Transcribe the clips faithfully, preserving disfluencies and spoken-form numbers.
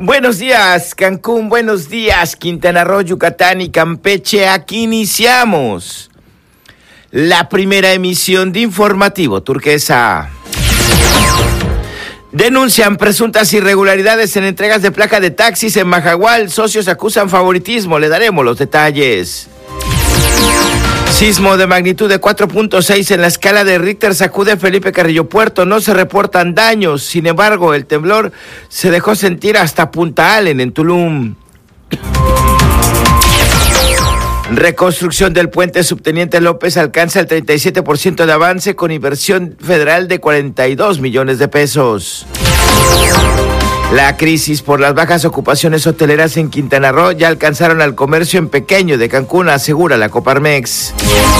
Buenos días, Cancún, buenos días, Quintana Roo, Yucatán y Campeche. Aquí iniciamos la primera emisión de Informativo Turquesa. Denuncian presuntas irregularidades en entregas de placa de taxis en Majagual. Socios acusan favoritismo. Le daremos los detalles. Sismo de magnitud de cuatro punto seis en la escala de Richter sacude Felipe Carrillo Puerto. No se reportan daños. Sin embargo, el temblor se dejó sentir hasta Punta Allen, en Tulum. Reconstrucción del puente Subteniente López alcanza el treinta y siete por ciento de avance con inversión federal de cuarenta y dos millones de pesos. La crisis por las bajas ocupaciones hoteleras en Quintana Roo ya alcanzaron al comercio en pequeño de Cancún, asegura la Coparmex.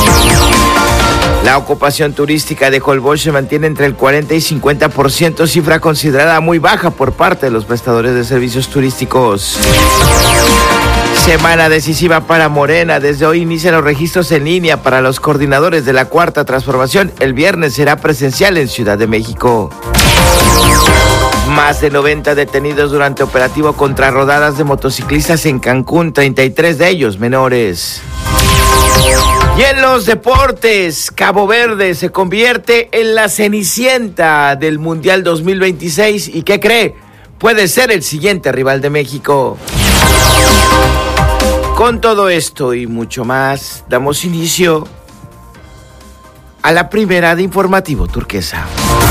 La ocupación turística de Holbox se mantiene entre el cuarenta y cincuenta por ciento, cifra considerada muy baja por parte de los prestadores de servicios turísticos. Semana decisiva para Morena. Desde hoy inician los registros en línea para los coordinadores de la Cuarta Transformación. El viernes será presencial en Ciudad de México. Más de noventa detenidos durante operativo contra rodadas de motociclistas en Cancún, treinta y tres de ellos menores. Y en los deportes, Cabo Verde se convierte en la cenicienta del Mundial dos mil veintiséis. ¿Y qué cree? Puede ser el siguiente rival de México. Con todo esto y mucho más, damos inicio a la primera de Informativo Turquesa.